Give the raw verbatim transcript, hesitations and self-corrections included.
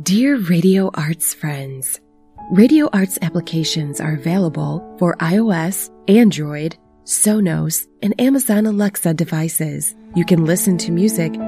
Dear Radio Arts friends, Radio Arts applications are available for iOS, Android, Sonos, and Amazon Alexa devices. You can listen to music